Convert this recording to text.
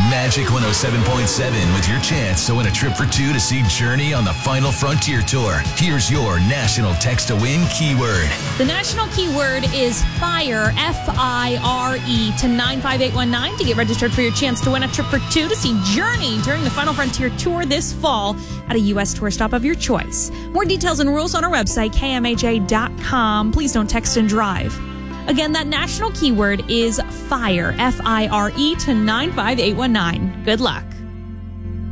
Magic 107.7 with your chance to win a trip for two to see Journey on the Final Frontier Tour. Here's your national text to win keyword. The national keyword is FIRE, F-I-R-E, to 95819 to get registered for your chance to win a trip for two to see Journey during the Final Frontier Tour this fall at a U.S. tour stop of your choice. More details and rules on our website, kmaj.com. Please don't text and drive. Again, that national keyword is FIRE, F-I-R-E, to 95819. Good luck.